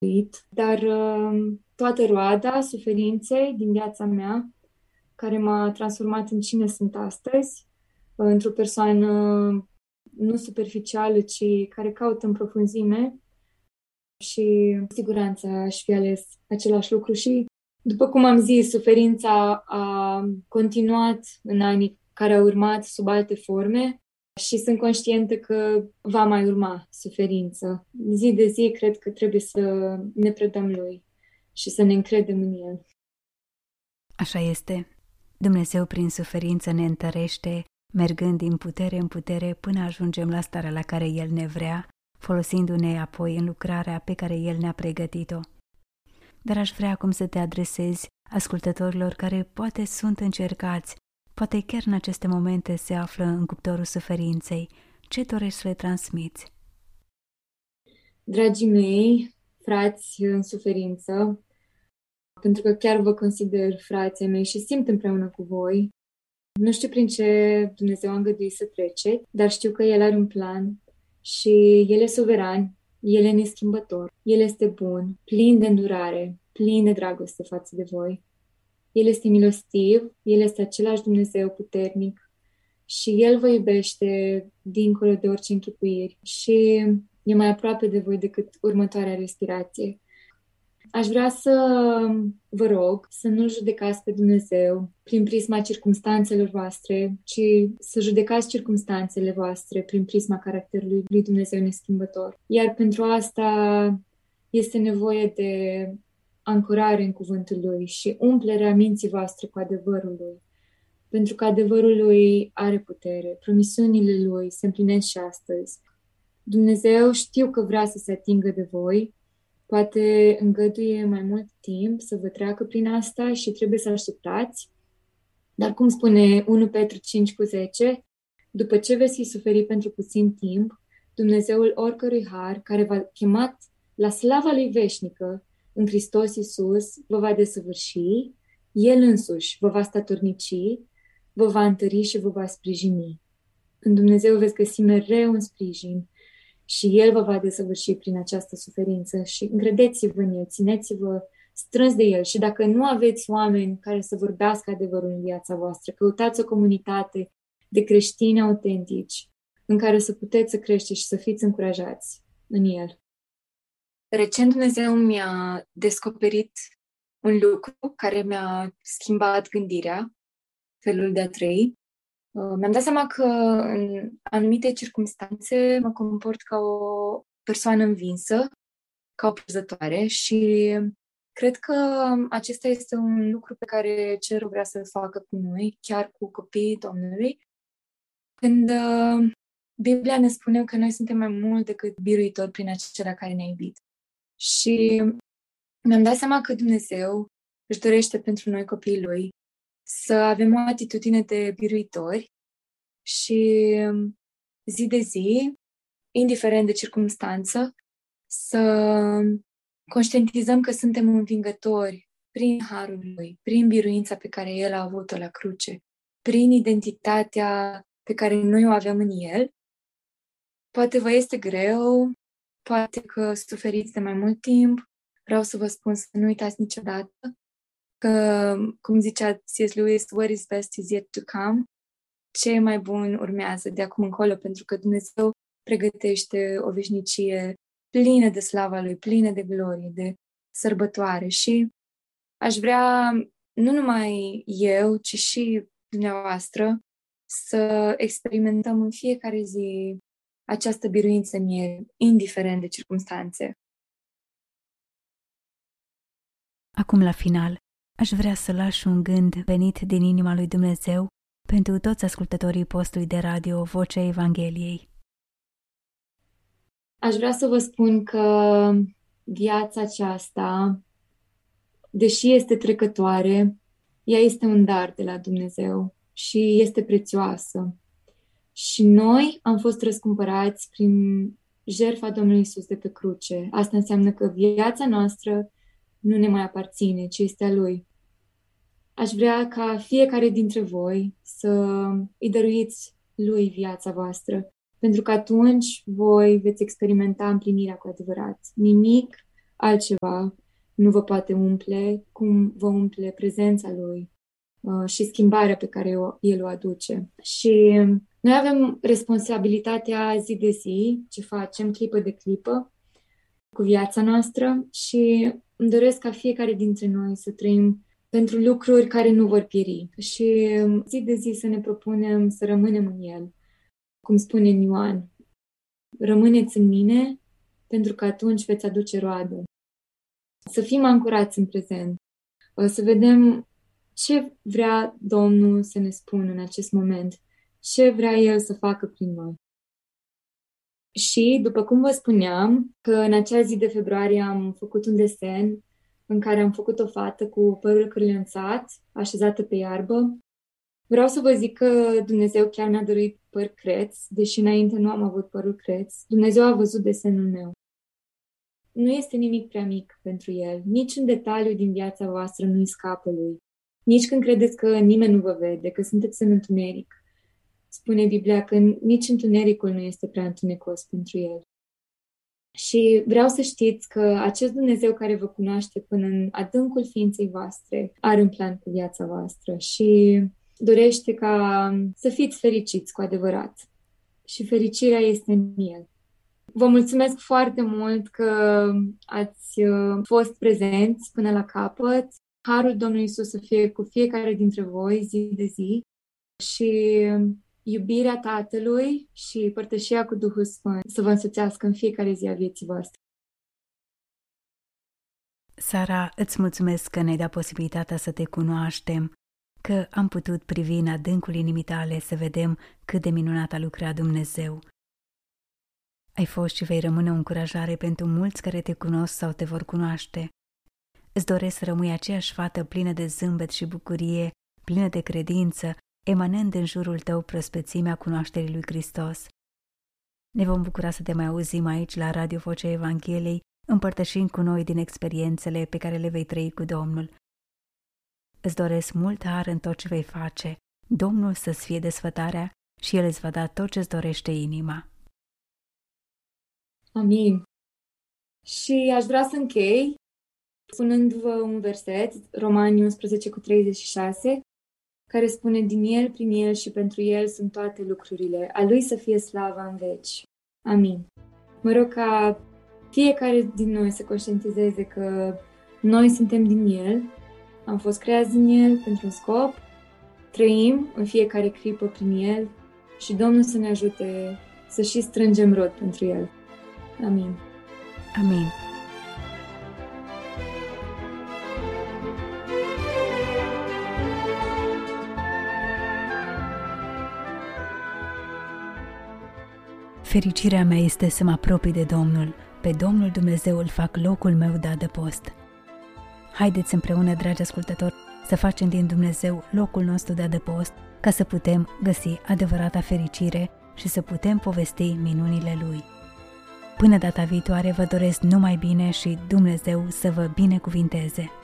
Dar toată roada suferinței din viața mea, care m-a transformat în cine sunt astăzi, într-o persoană nu superficială, ci care caută în profunzime, și cu siguranță aș fi ales același lucru. Și, după cum am zis, suferința a continuat în anii care au urmat sub alte forme și sunt conștientă că va mai urma suferință. Zi de zi cred că trebuie să ne predăm Lui și să ne încredem în El. Așa este. Dumnezeu prin suferință ne întărește, mergând din putere în putere până ajungem la starea la care El ne vrea, folosindu-ne apoi în lucrarea pe care El ne-a pregătit-o. Dar aș vrea acum să te adresezi ascultătorilor care poate sunt încercați, poate chiar în aceste momente se află în cuptorul suferinței. Ce dorești să le transmiți? Dragii mei, frați în suferință, pentru că chiar vă consider frații mei și simt împreună cu voi, nu știu prin ce Dumnezeu a îngăduit să treceți, dar știu că El are un plan și El e suveran, El e neschimbător, El este bun, plin de îndurare, plin de dragoste față de voi. El este milostiv, El este același Dumnezeu puternic și El vă iubește dincolo de orice închipuiri și e mai aproape de voi decât următoarea respirație. Aș vrea să vă rog să nu-L judecați pe Dumnezeu prin prisma circumstanțelor voastre, ci să judecați circumstanțele voastre prin prisma caracterului lui Dumnezeu neschimbător. Iar pentru asta este nevoie de ancorare în cuvântul Lui și umplerea minții voastre cu adevărul Lui. Pentru că adevărul Lui are putere, promisiunile Lui se împlinesc și astăzi. Dumnezeu știu că vrea să se atingă de voi, poate îngăduie mai mult timp să vă treacă prin asta și trebuie să așteptați. Dar cum spune 1 Petru 5:10, după ce veți fi suferit pentru puțin timp, Dumnezeul oricărui har, care v-a chemat la slava Lui veșnică în Hristos Iisus, vă va desăvârși, El însuși vă va statornici, vă va întări și vă va sprijini. În Dumnezeu veți găsi mereu un sprijin și El vă va desăvârși prin această suferință și încredeți-vă în El, țineți-vă strâns de El și dacă nu aveți oameni care să vorbească adevărul în viața voastră, căutați o comunitate de creștini autentici în care să puteți să creșteți și să fiți încurajați în El. Recent Dumnezeu mi-a descoperit un lucru care mi-a schimbat gândirea, felul de a trăi. Mi-am dat seama că în anumite circunstanțe mă comport ca o persoană învinsă, ca o pierzătoare și cred că acesta este un lucru pe care cerul vrea să-l facă cu noi, chiar cu copiii Domnului, când Biblia ne spune că noi suntem mai mult decât biruitori prin acela care ne-a iubit. Și mi-am dat seama că Dumnezeu își dorește pentru noi copiii Lui să avem o atitudine de biruitori și zi de zi, indiferent de circumstanță, să conștientizăm că suntem învingători prin harul Lui, prin biruința pe care El a avut-o la cruce, prin identitatea pe care noi o avem în El. Poate vă este greu, poate că suferiți de mai mult timp. Vreau să vă spun să nu uitați niciodată că, cum zicea C.S. Lewis, what is best is yet to come. Ce mai bun urmează de acum încolo, pentru că Dumnezeu pregătește o veșnicie plină de slava Lui, plină de glorie, de sărbătoare. Și aș vrea, nu numai eu, ci și dumneavoastră, să experimentăm în fiecare zi această biruință în El, indiferent de circumstanțe. Acum, la final, aș vrea să lași un gând venit din inima lui Dumnezeu pentru toți ascultătorii postului de radio Vocea Evangheliei. Aș vrea să vă spun că viața aceasta, deși este trecătoare, ea este un dar de la Dumnezeu și este prețioasă. Și noi am fost răscumpărați prin jertfa Domnului Iisus de pe cruce. Asta înseamnă că viața noastră nu ne mai aparține, ci este a Lui. Aș vrea ca fiecare dintre voi să îi dăruiți Lui viața voastră, pentru că atunci voi veți experimenta împlinirea cu adevărat. Nimic altceva nu vă poate umple cum vă umple prezența Lui și schimbarea pe care El o aduce. Și noi avem responsabilitatea zi de zi, ce facem clipă de clipă, cu viața noastră și îmi doresc ca fiecare dintre noi să trăim pentru lucruri care nu vor pieri și zi de zi să ne propunem să rămânem în El. Cum spune în Ioan, rămâneți în mine pentru că atunci veți aduce roadă. Să fim ancorați în prezent, să vedem ce vrea Domnul să ne spună în acest moment, ce vrea El să facă prin noi. Și, după cum vă spuneam, că în acea zi de februarie am făcut un desen în care am făcut o fată cu părul cârlănțat, așezată pe iarbă. Vreau să vă zic că Dumnezeu chiar mi-a dăruit păr creț, deși înainte nu am avut părul creț. Dumnezeu a văzut desenul meu. Nu este nimic prea mic pentru El. Nici un detaliu din viața voastră nu-i scapă Lui. Nici când credeți că nimeni nu vă vede, că sunteți în întuneric. Spune Biblia că nici întunericul nu este prea întunecos pentru El. Și vreau să știți că acest Dumnezeu care vă cunoaște până în adâncul ființei voastre are un plan cu viața voastră și dorește ca să fiți fericiți cu adevărat. Și fericirea este în El. Vă mulțumesc foarte mult că ați fost prezenți până la capăt. Harul Domnului Iisus să fie cu fiecare dintre voi zi de zi și iubirea Tatălui și părtășia cu Duhul Sfânt să vă însoțească în fiecare zi a vieții voastre. Sara, îți mulțumesc că ne-ai dat posibilitatea să te cunoaștem, că am putut privi în adâncul inimii tale să vedem cât de minunat a lucrat Dumnezeu. Ai fost și vei rămâne o încurajare pentru mulți care te cunosc sau te vor cunoaște. Îți doresc să rămâi aceeași fată plină de zâmbet și bucurie, plină de credință, emanând în jurul tău prospețimea cunoașterii lui Hristos. Ne vom bucura să te mai auzim aici la Radio Vocea Evangheliei, împărtășind cu noi din experiențele pe care le vei trăi cu Domnul. Îți doresc mult har în tot ce vei face, Domnul să-ți fie desfătarea și El îți va da tot ce-ți dorește inima. Amin. Și aș vrea să închei spunându-vă un verset, Romani 11:36, care spune: din El, prin El și pentru El sunt toate lucrurile. A Lui să fie slava în veci. Amin. Mă rog ca fiecare din noi să conștientizeze că noi suntem din El, am fost creați din El pentru un scop, trăim în fiecare clipă prin El și Domnul să ne ajute să și strângem rod pentru El. Amin. Amin. Fericirea mea este să mă apropii de Domnul. Pe Domnul Dumnezeu îl fac locul meu de adăpost. Haideți împreună, dragi ascultători, să facem din Dumnezeu locul nostru de adăpost, ca să putem găsi adevărata fericire și să putem povesti minunile Lui. Până data viitoare vă doresc numai bine și Dumnezeu să vă binecuvinteze!